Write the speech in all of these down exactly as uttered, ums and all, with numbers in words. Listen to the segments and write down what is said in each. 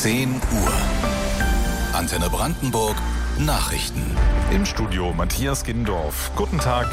zehn Uhr. Antenne Brandenburg Nachrichten. Im Studio Matthias Gindorf. Guten Tag.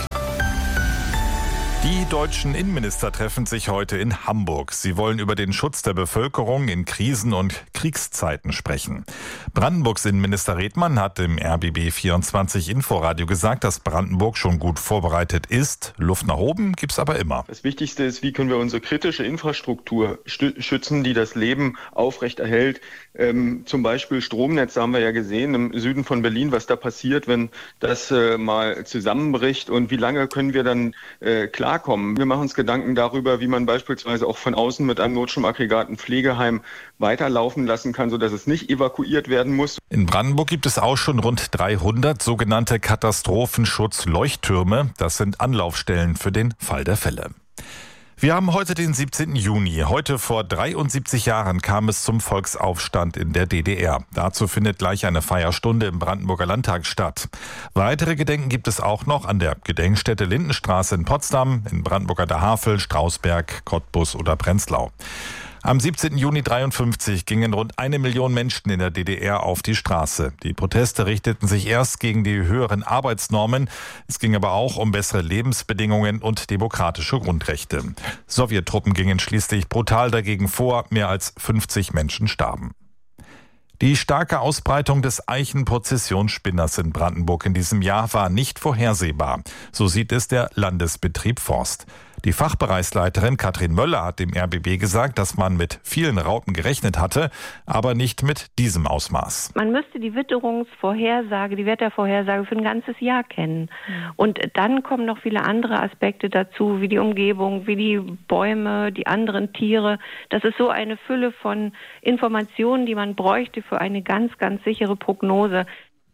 Die deutschen Innenminister treffen sich heute in Hamburg. Sie wollen über den Schutz der Bevölkerung in Krisen- und Kriegszeiten sprechen. Brandenburgs Innenminister Redmann hat im R B B vierundzwanzig Inforadio gesagt, dass Brandenburg schon gut vorbereitet ist. Luft nach oben gibt's aber immer. Das Wichtigste ist, wie können wir unsere kritische Infrastruktur schützen, die das Leben aufrechterhält. Ähm, zum Beispiel Stromnetze haben wir ja gesehen im Süden von Berlin, was da passiert, wenn das äh, mal zusammenbricht, und wie lange können wir dann äh, klar kommen. Wir machen uns Gedanken darüber, wie man beispielsweise auch von außen mit einem Notstromaggregat ein Pflegeheim weiterlaufen lassen kann, sodass es nicht evakuiert werden muss. In Brandenburg gibt es auch schon rund dreihundert sogenannte Katastrophenschutz-Leuchttürme. Das sind Anlaufstellen für den Fall der Fälle. Wir haben heute den siebzehnten Juni. Heute vor dreiundsiebzig Jahren kam es zum Volksaufstand in der D D R. Dazu findet gleich eine Feierstunde im Brandenburger Landtag statt. Weitere Gedenken gibt es auch noch an der Gedenkstätte Lindenstraße in Potsdam, in Brandenburg an der Havel, Strausberg, Cottbus oder Prenzlau. Am siebzehnten Juni dreiundfünfzig gingen rund eine Million Menschen in der D D R auf die Straße. Die Proteste richteten sich erst gegen die höheren Arbeitsnormen. Es ging aber auch um bessere Lebensbedingungen und demokratische Grundrechte. Sowjettruppen gingen schließlich brutal dagegen vor. Mehr als fünfzig Menschen starben. Die starke Ausbreitung des Eichenprozessionsspinners in Brandenburg in diesem Jahr war nicht vorhersehbar. So sieht es der Landesbetrieb Forst. Die Fachbereichsleiterin Katrin Möller hat dem R B B gesagt, dass man mit vielen Raupen gerechnet hatte, aber nicht mit diesem Ausmaß. Man müsste die Witterungsvorhersage, die Wettervorhersage für ein ganzes Jahr kennen. Und dann kommen noch viele andere Aspekte dazu, wie die Umgebung, wie die Bäume, die anderen Tiere. Das ist so eine Fülle von Informationen, die man bräuchte für eine ganz, ganz sichere Prognose.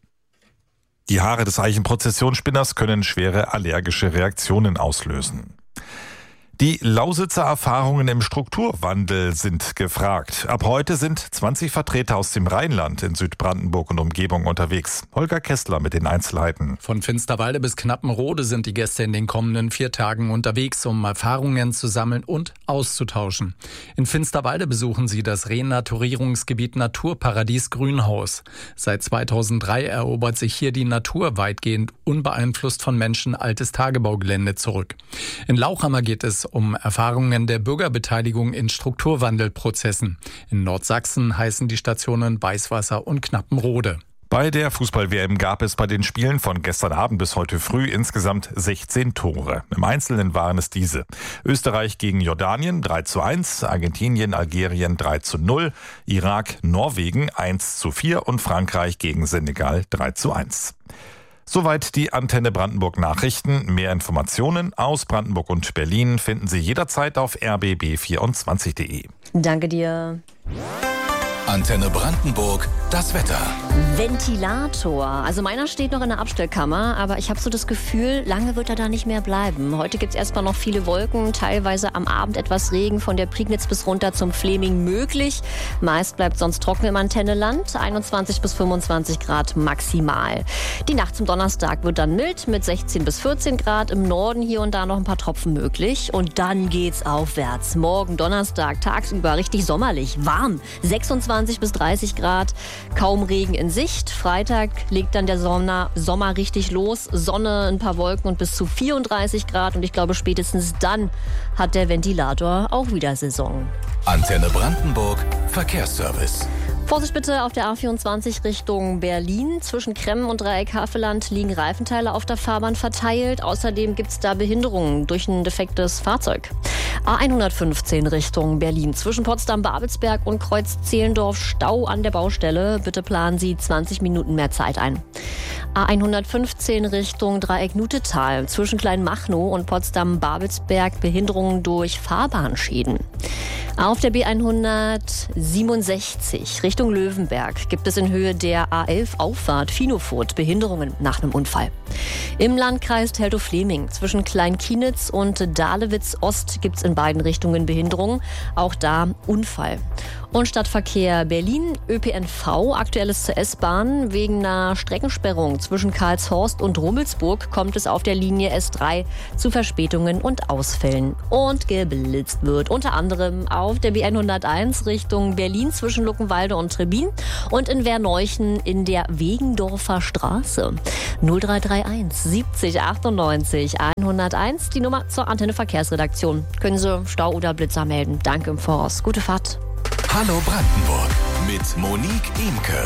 Die Haare des Eichenprozessionsspinners können schwere allergische Reaktionen auslösen. Die Lausitzer Erfahrungen im Strukturwandel sind gefragt. Ab heute sind zwanzig Vertreter aus dem Rheinland in Südbrandenburg und Umgebung unterwegs. Holger Kessler mit den Einzelheiten. Von Finsterwalde bis Knappenrode sind die Gäste in den kommenden vier Tagen unterwegs, um Erfahrungen zu sammeln und auszutauschen. In Finsterwalde besuchen sie das Renaturierungsgebiet Naturparadies Grünhaus. Seit zweitausenddrei erobert sich hier die Natur weitgehend unbeeinflusst von Menschen altes Tagebaugelände zurück. In Lauchhammer geht es um Erfahrungen der Bürgerbeteiligung in Strukturwandelprozessen. In Nordsachsen heißen die Stationen Weißwasser und Knappenrode. Bei der Fußball-W M gab es bei den Spielen von gestern Abend bis heute früh insgesamt sechzehn Tore. Im Einzelnen waren es diese: Österreich gegen Jordanien drei zu eins, Argentinien, Algerien drei zu null, Irak, Norwegen eins zu vier und Frankreich gegen Senegal drei zu eins. Soweit die Antenne Brandenburg Nachrichten. Mehr Informationen aus Brandenburg und Berlin finden Sie jederzeit auf r b b vierundzwanzig punkt de. Danke dir. Antenne Brandenburg, das Wetter. Ventilator. Also meiner steht noch in der Abstellkammer, aber ich habe so das Gefühl, lange wird er da nicht mehr bleiben. Heute gibt es erstmal noch viele Wolken, teilweise am Abend etwas Regen, von der Prignitz bis runter zum Fleming möglich. Meist bleibt sonst trocken im Antenneland, einundzwanzig bis fünfundzwanzig Grad maximal. Die Nacht zum Donnerstag wird dann mild mit sechzehn bis vierzehn Grad, im Norden hier und da noch ein paar Tropfen möglich. Und dann geht's aufwärts. Morgen Donnerstag tagsüber richtig sommerlich, warm, sechsundzwanzig bis dreißig Grad, kaum Regen in Sicht. Freitag legt dann der Sommer, Sommer richtig los. Sonne, ein paar Wolken und bis zu vierunddreißig Grad. Und ich glaube, spätestens dann hat der Ventilator auch wieder Saison. Antenne Brandenburg, Verkehrsservice. Vorsicht bitte auf der A vierundzwanzig Richtung Berlin. Zwischen Kremmen und Dreieck Havelland liegen Reifenteile auf der Fahrbahn verteilt. Außerdem gibt es da Behinderungen durch ein defektes Fahrzeug. A hundertfünfzehn Richtung Berlin. Zwischen Potsdam-Babelsberg und Kreuz-Zehlendorf Stau an der Baustelle. Bitte planen Sie zwanzig Minuten mehr Zeit ein. A hundertfünfzehn Richtung Dreieck Nutetal. Zwischen Kleinmachnow und Potsdam-Babelsberg Behinderungen durch Fahrbahnschäden. Auf der B hundertsiebenundsechzig Richtung Löwenberg gibt es in Höhe der A elf Auffahrt Finofurt Behinderungen nach einem Unfall. Im Landkreis Teltow-Fleming zwischen Kleinkienitz und Dahlewitz Ost gibt es in beiden Richtungen Behinderungen. Auch da Unfall. Und Stadtverkehr Berlin, Ö P N V, aktuelles zur S-Bahn. Wegen einer Streckensperrung zwischen Karlshorst und Rummelsburg kommt es auf der Linie S drei zu Verspätungen und Ausfällen. Und geblitzt wird unter anderem auf auf der B hunderteins Richtung Berlin zwischen Luckenwalde und Trebin und in Werneuchen in der Wegendorfer Straße. null drei drei eins siebzig achtundneunzig hunderteins, die Nummer zur Antenne Verkehrsredaktion. Können Sie Stau oder Blitzer melden. Danke im Voraus. Gute Fahrt. Hallo Brandenburg mit Monique Imke.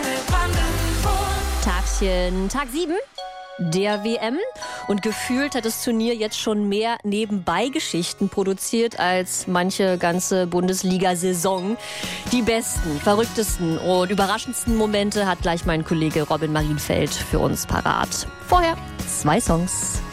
Tagchen, Tag sieben der W M. Und gefühlt hat das Turnier jetzt schon mehr Nebenbei-Geschichten produziert als manche ganze Bundesliga-Saison. Die besten, verrücktesten und überraschendsten Momente hat gleich mein Kollege Robin Marienfeld für uns parat. Vorher zwei Songs.